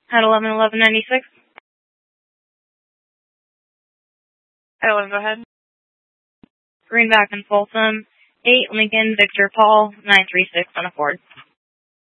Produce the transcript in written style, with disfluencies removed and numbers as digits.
At 11-11-96. Ellen, go ahead. Greenback and Folsom. 8 Lincoln Victor Paul 936 on a Ford.